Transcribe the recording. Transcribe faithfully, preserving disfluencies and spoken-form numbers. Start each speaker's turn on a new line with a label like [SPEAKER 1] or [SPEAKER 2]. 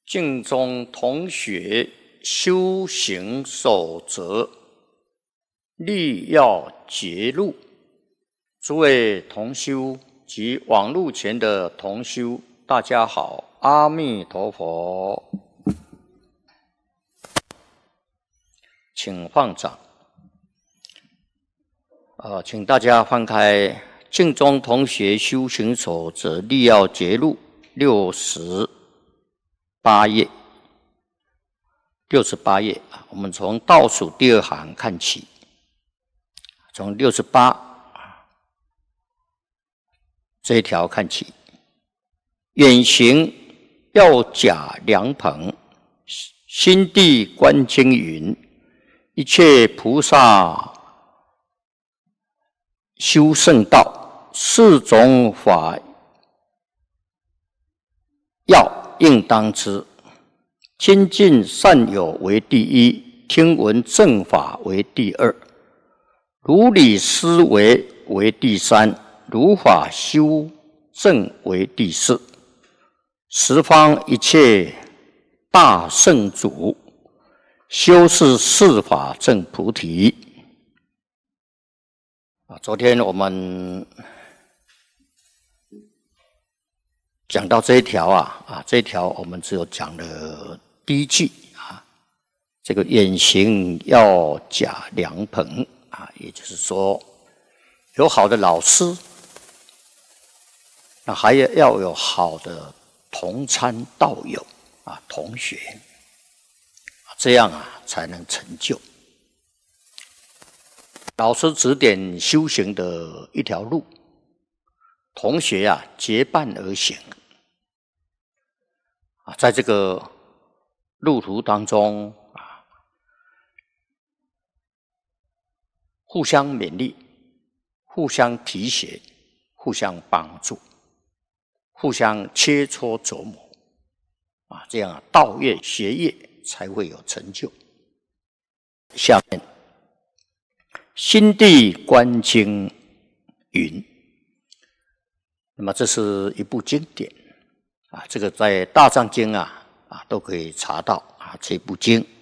[SPEAKER 1] 净宗同学修行守则立要节录，诸位同修及网络前的同修，大家好，阿弥陀佛，请放掌。呃，请大家翻开净宗同学修行守则立要节录六十八页，六十八页啊，我们从倒数第二行看起，从六十八这一条看起。远行要甲良朋，心地观经云：一切菩萨修圣道，四种法要应当知。亲近善友为第一，听闻正法为第二，如理思维为第三，如法修正为第四。十方一切大圣主，修是四法正菩提。啊，昨天我们讲到这一条啊，啊，这一条我们只有讲了第一句啊，这个远行要甲良朋啊，也就是说，有好的老师，那还要要有好的同参道友啊，同学，这样啊才能成就。老师指点修行的一条路，同学啊结伴而行啊，在这个路途当中啊，互相勉励，互相提携，互相帮助，互相切磋琢磨啊，这样啊道业学业才会有成就。下面心地观经云，那么这是一部经典啊，这个在大藏经啊啊都可以查到啊这部经。